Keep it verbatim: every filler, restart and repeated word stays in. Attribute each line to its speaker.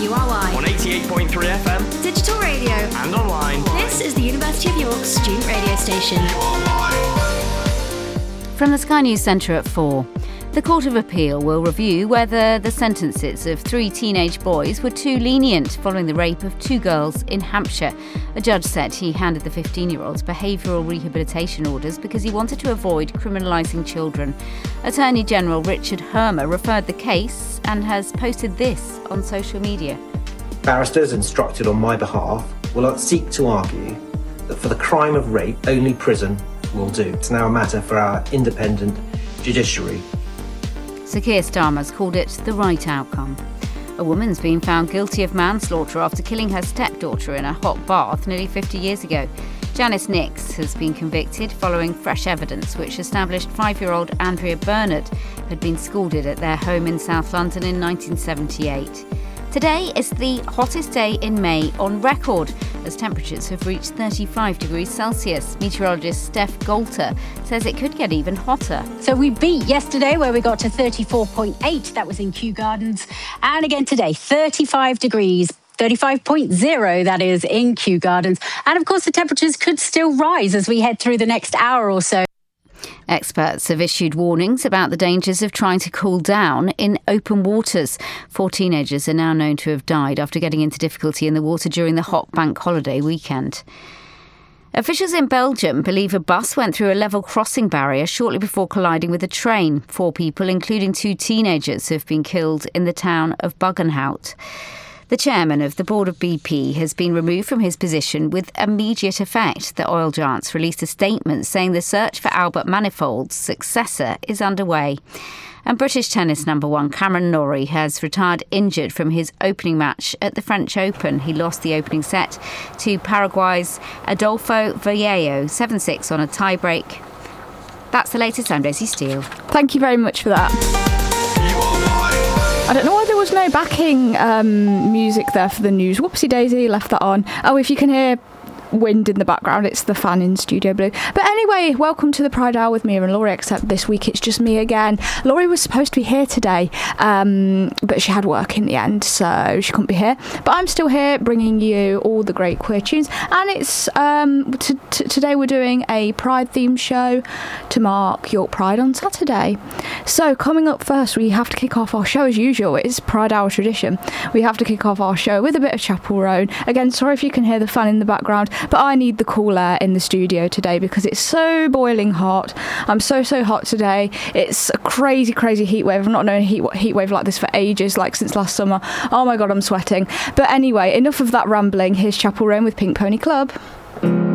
Speaker 1: U R Y.
Speaker 2: On eighty-eight point three F M.
Speaker 1: Digital radio.
Speaker 2: And online.
Speaker 1: This is the University of York student radio station.
Speaker 3: From the Sky News Centre at four. The Court of Appeal will review whether the sentences of three teenage boys were too lenient following the rape of two girls in Hampshire. A judge said he handed the fifteen-year-olds behavioural rehabilitation orders because he wanted to avoid criminalising children. Attorney General Richard Hermer referred the case and has posted this on social media.
Speaker 4: Barristers instructed on my behalf will seek to argue that for the crime of rape, only prison will do. It's now a matter for our independent judiciary.
Speaker 3: Sir Keir Starmer's called it the right outcome. A woman's been found guilty of manslaughter after killing her stepdaughter in a hot bath nearly fifty years ago. Janice Nix has been convicted following fresh evidence which established five-year-old Andrea Bernard had been scalded at their home in South London in nineteen seventy-eight. Today is the hottest day in May on record, as temperatures have reached thirty-five degrees Celsius. Meteorologist Steph Golter says it could get even hotter.
Speaker 5: So we beat yesterday where we got to thirty-four point eight, that was in Kew Gardens. And again today, thirty-five degrees. thirty-five point zero, that is, in Kew Gardens. And of course the temperatures could still rise as we head through the next hour or so.
Speaker 3: Experts have issued warnings about the dangers of trying to cool down in open waters. Four teenagers are now known to have died after getting into difficulty in the water during the hot bank holiday weekend. Officials in Belgium believe a bus went through a level crossing barrier shortly before colliding with a train. Four people, including two teenagers, have been killed in the town of Buggenhout. The chairman of the board of B P has been removed from his position with immediate effect. The oil giants released a statement saying the search for Albert Manifold's successor is underway. And British tennis number one Cameron Norrie has retired injured from his opening match at the French Open. He lost the opening set to Paraguay's Adolfo Viejo, seven six on a tie-break. That's the latest. I'm Daisy Steele.
Speaker 6: Thank you very much for that. I don't know why there was no backing um, music there for the news. Whoopsie daisy, left that on. Oh, if you can hear wind in the background, it's the fan in Studio Blue. But anyway, welcome to the Pride Hour with Mia and Laurie, except this week it's just me again. Laurie was supposed to be here today, um, but she had work in the end, so she couldn't be here. But I'm still here bringing you all the great queer tunes, and it's um, t- t- today we're doing a Pride themed show to mark York Pride on Saturday. So coming up first, we have to kick off our show as usual. It's Pride Hour tradition. We have to kick off our show with a bit of Chapel Roan. Again, sorry if you can hear the fan in the background, but I need the cool air in the studio today because it's so boiling hot. I'm so, so hot today. It's a crazy, crazy heat wave. I've not known a heat, heat wave like this for ages, like since last summer. Oh my God, I'm sweating. But anyway, enough of that rambling. Here's Chapel Roan with Pink Pony Club.